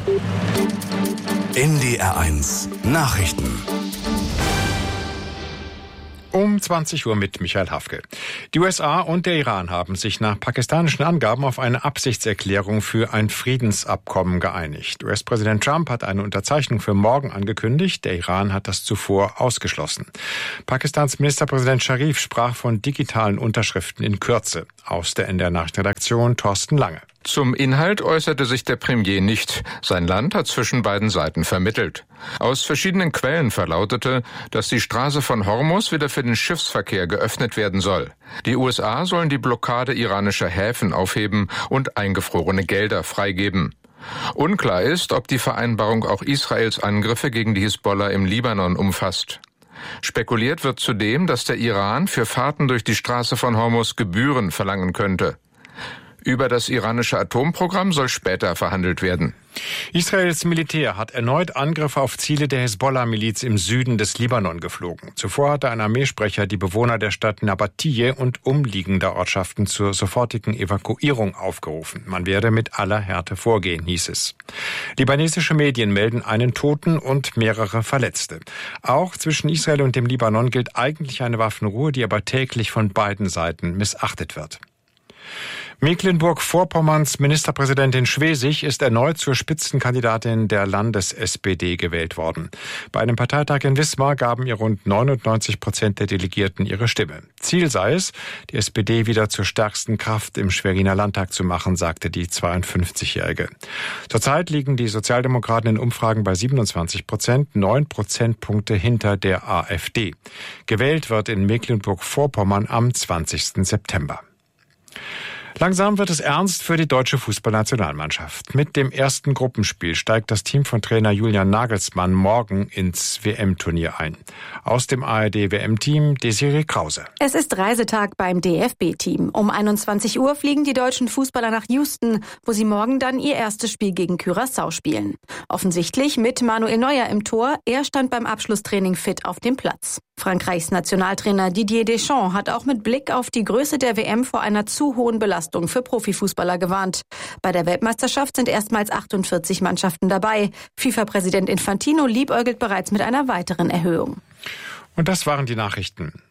NDR1 Nachrichten. Um 20 Uhr mit Michael Hafke. Die USA und der Iran haben sich nach pakistanischen Angaben auf eine Absichtserklärung für ein Friedensabkommen geeinigt. US-Präsident Trump hat eine Unterzeichnung für morgen angekündigt. Der Iran hat das zuvor ausgeschlossen. Pakistans Ministerpräsident Sharif sprach von digitalen Unterschriften in Kürze. Aus der NDR-Nachrichtenredaktion Thorsten Lange. Zum Inhalt äußerte sich der Premier nicht. Sein Land hat zwischen beiden Seiten vermittelt. Aus verschiedenen Quellen verlautete, dass die Straße von Hormuz wieder für den Schiffsverkehr geöffnet werden soll. Die USA sollen die Blockade iranischer Häfen aufheben und eingefrorene Gelder freigeben. Unklar ist, ob die Vereinbarung auch Israels Angriffe gegen die Hisbollah im Libanon umfasst. Spekuliert wird zudem, dass der Iran für Fahrten durch die Straße von Hormuz Gebühren verlangen könnte. Über das iranische Atomprogramm soll später verhandelt werden. Israels Militär hat erneut Angriffe auf Ziele der Hisbollah-Miliz im Süden des Libanon geflogen. Zuvor hatte ein Armeesprecher die Bewohner der Stadt Nabatiyeh und umliegender Ortschaften zur sofortigen Evakuierung aufgerufen. Man werde mit aller Härte vorgehen, hieß es. Libanesische Medien melden einen Toten und mehrere Verletzte. Auch zwischen Israel und dem Libanon gilt eigentlich eine Waffenruhe, die aber täglich von beiden Seiten missachtet wird. Mecklenburg-Vorpommerns Ministerpräsidentin Schwesig ist erneut zur Spitzenkandidatin der Landes-SPD gewählt worden. Bei einem Parteitag in Wismar gaben ihr rund 99% der Delegierten ihre Stimme. Ziel sei es, die SPD wieder zur stärksten Kraft im Schweriner Landtag zu machen, sagte die 52-Jährige. Zurzeit liegen die Sozialdemokraten in Umfragen bei 27%, 9 Prozentpunkte hinter der AfD. Gewählt wird in Mecklenburg-Vorpommern am 20. September. Langsam wird es ernst für die deutsche Fußballnationalmannschaft. Mit dem ersten Gruppenspiel steigt das Team von Trainer Julian Nagelsmann morgen ins WM-Turnier ein. Aus dem ARD-WM-Team Desiree Krause. Es ist Reisetag beim DFB-Team. Um 21 Uhr fliegen die deutschen Fußballer nach Houston, wo sie morgen dann ihr erstes Spiel gegen Curaçao spielen. Offensichtlich mit Manuel Neuer im Tor. Er stand beim Abschlusstraining fit auf dem Platz. Frankreichs Nationaltrainer Didier Deschamps hat auch mit Blick auf die Größe der WM vor einer zu hohen Belastung für Profifußballer gewarnt. Bei der Weltmeisterschaft sind erstmals 48 Mannschaften dabei. FIFA-Präsident Infantino liebäugelt bereits mit einer weiteren Erhöhung. Und das waren die Nachrichten.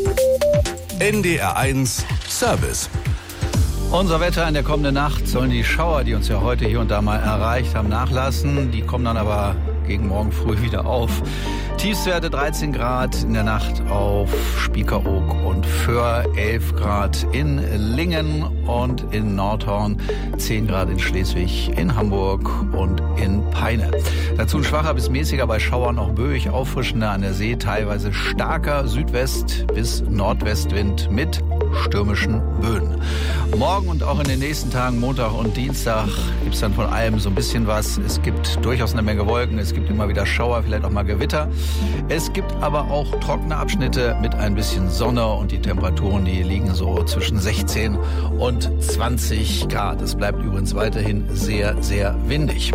NDR1 Service. Unser Wetter in der kommenden Nacht sollen die Schauer, die uns ja heute hier und da mal erreicht haben, nachlassen. Die kommen dann aber gegen morgen früh wieder auf. Tiefstwerte 13 Grad in der Nacht auf Spiekeroog und Föhr, 11 Grad in Lingen und in Nordhorn, 10 Grad in Schleswig, in Hamburg und in Peine. Dazu ein schwacher bis mäßiger, bei Schauern auch böig auffrischender an der See, teilweise starker Südwest- bis Nordwestwind mit stürmischen Böen. Morgen und auch in den nächsten Tagen, Montag und Dienstag, gibt es dann von allem so ein bisschen was. Es gibt durchaus eine Menge Wolken, es gibt immer wieder Schauer, vielleicht auch mal Gewitter. Es gibt aber auch trockene Abschnitte mit ein bisschen Sonne und die Temperaturen, die liegen so zwischen 16 und 20 Grad. Es bleibt übrigens weiterhin sehr, sehr windig.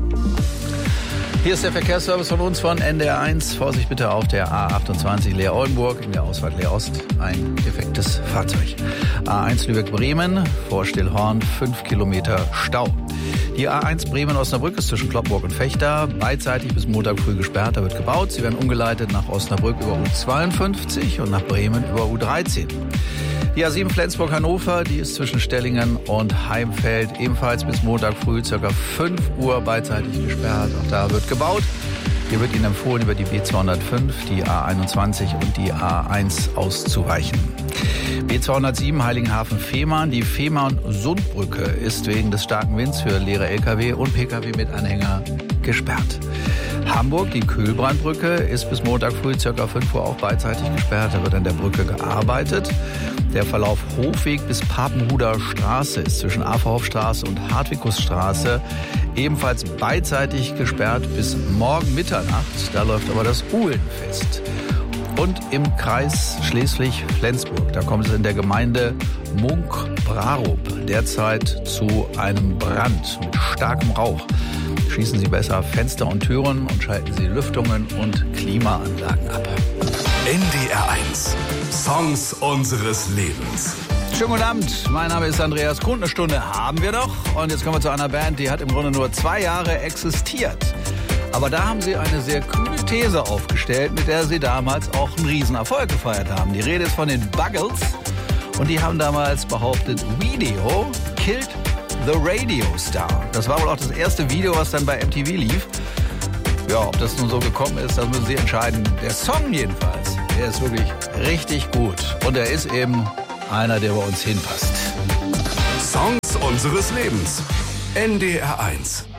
Hier ist der Verkehrsservice von uns von NDR1. Vorsicht bitte auf der A28 Leer-Oldenburg, in der Ausfahrt Leer-Ost ein defektes Fahrzeug. A1 Lübeck-Bremen, vor Stillhorn 5 Kilometer Stau. Die A1 Bremen-Osnabrück ist zwischen Kloppenburg und Vechta beidseitig bis Montag früh gesperrt. Da wird gebaut. Sie werden umgeleitet nach Osnabrück über U52 und nach Bremen über U13. Die A7 Flensburg-Hannover, die ist zwischen Stellingen und Heimfeld ebenfalls bis Montag früh ca. 5 Uhr beidseitig gesperrt. Auch da wird gebaut. Hier wird Ihnen empfohlen, über die B205, die A21 und die A1 auszuweichen. B207 Heiligenhafen-Fehmarn. Die Fehmarn-Sundbrücke ist wegen des starken Winds für leere Lkw und Pkw mit Anhänger gesperrt. Hamburg, die Kühlbrandbrücke, ist bis Montag früh ca. 5 Uhr auch beidseitig gesperrt. Da wird an der Brücke gearbeitet. Der Verlauf Hofweg bis Papenhuder Straße ist zwischen Aferhofstraße und Hartwighusstraße ebenfalls beidseitig gesperrt bis morgen Mitternacht. Da läuft aber das Uhlenfest. Und im Kreis Schleswig-Flensburg, da kommt es in der Gemeinde Munk-Brarup derzeit zu einem Brand mit starkem Rauch. Schließen Sie besser Fenster und Türen und schalten Sie Lüftungen und Klimaanlagen ab. NDR1 Songs unseres Lebens. Schönen guten Abend, mein Name ist Andreas Grund. Eine Stunde haben wir noch. Und jetzt kommen wir zu einer Band, die hat im Grunde nur 2 Jahre existiert. Aber da haben sie eine sehr kühne These aufgestellt, mit der sie damals auch einen Riesenerfolg gefeiert haben. Die Rede ist von den Buggles. Und die haben damals behauptet, Video killed the Radio Star. Das war wohl auch das erste Video, was dann bei MTV lief. Ja, ob das nun so gekommen ist, das müssen Sie entscheiden. Der Song jedenfalls, der ist wirklich richtig gut. Und er ist eben einer, der bei uns hinpasst. Songs unseres Lebens. NDR 1.